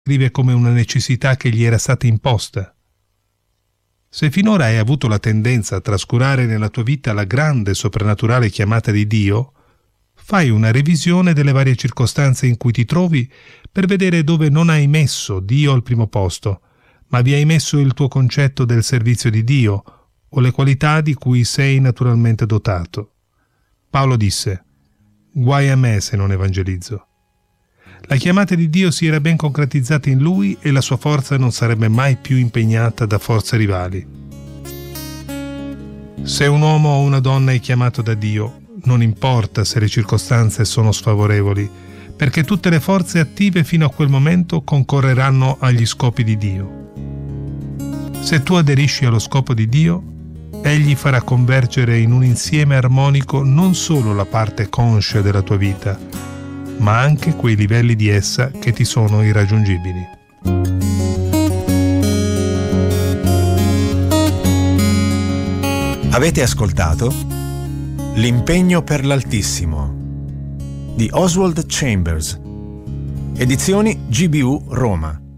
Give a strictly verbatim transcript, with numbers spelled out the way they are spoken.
scrive come una necessità che gli era stata imposta. Se finora hai avuto la tendenza a trascurare nella tua vita la grande soprannaturale chiamata di Dio, fai una revisione delle varie circostanze in cui ti trovi per vedere dove non hai messo Dio al primo posto, ma vi hai messo il tuo concetto del servizio di Dio o le qualità di cui sei naturalmente dotato. Paolo disse: «Guai a me se non evangelizzo». La chiamata di Dio si era ben concretizzata in lui e la sua forza non sarebbe mai più impegnata da forze rivali. Se un uomo o una donna è chiamato da Dio, non importa se le circostanze sono sfavorevoli, perché tutte le forze attive fino a quel momento concorreranno agli scopi di Dio. Se tu aderisci allo scopo di Dio, Egli farà convergere in un insieme armonico non solo la parte conscia della tua vita, ma anche quei livelli di essa che ti sono irraggiungibili. Avete ascoltato L'impegno per l'Altissimo di Oswald Chambers, edizioni G B U Roma.